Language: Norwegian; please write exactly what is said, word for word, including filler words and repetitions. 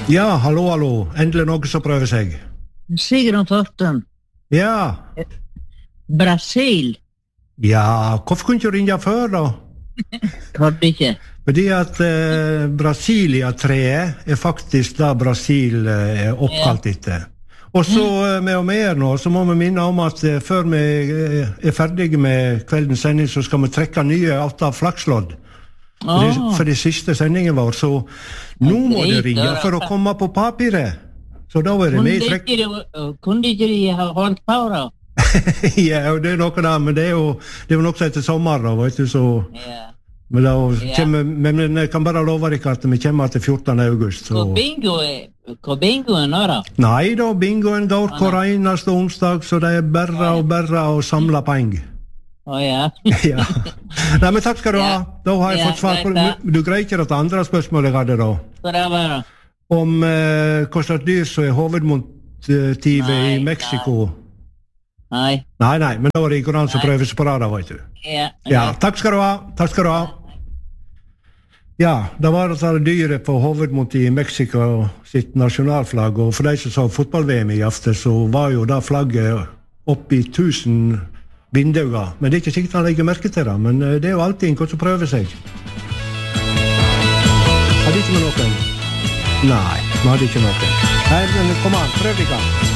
Ja, hallo, hallo. Endelig noe som prøver seg. Sigrun Torsten. Ja. Brasil. Ja, hvorfor kunne du ikke ringe før da? Trodde ikke. Fordi at eh, Brasilia-treet er faktisk da Brasil eh, er oppkalt etter. Og så eh, med og med nå, så må vi minne om at eh, før vi eh, er ferdige med kveldens sending, så skal vi trekke nye åtte flakslodd. For, det, for det siste sendingen vår, så nå må det ringe for å komme på papiret. Så da er det med i trekk. Kunne ikke de ha holdt på da? Ja, det er noe da, men det er jo, det er jo noe som heter sommer da, vet du, så... Ja. Men, da, kommer, men jeg kan bare love deg at vi kommer til fjortende august. Så. Hvor bingo er, hvor bingo er nå da? Nei da, bingoen går hver eneste onsdag, så det er bare og bare å samle penger. Å ja. Ja. Nei, men takk skal du ha. Da har jeg Ja, fått svar på greit, det. Du greier ikke det andre spørsmålet jeg hadde da. Hva det var da? Om eh, hva slags dyr som er hovedmotivet Nei, i Mexico. Nei. Nei, nei, men da var det ikke noen som prøver seg på det da, vet du. Ja. Ja, takk skal du ha. Takk skal du ha. Ja, det var det dyret på hovedmotivet i Mexico sitt nasjonalflagg, og for de som så fotball-V M i aften, så var jo da flagget oppi tusen vinduer. Men det er ikke sikkert han legger merke til det, men det er jo alltid en som prøver seg. Har du ikke med noen? Nei, vi hadde ikke noen. Nei, men kom an, prøv i gang.